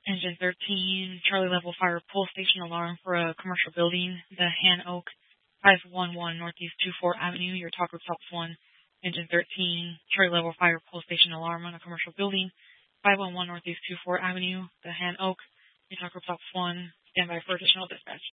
Engine 13, Charlie Level Fire Pull Station Alarm for a commercial building, the Han Oak, 511 Northeast 24 Avenue, your talk group stops 1. Engine 13, Charlie Level Fire Pull Station Alarm on a commercial building, 511 Northeast 24 Avenue, the Han Oak, your talk group stops 1. Stand by for additional dispatch.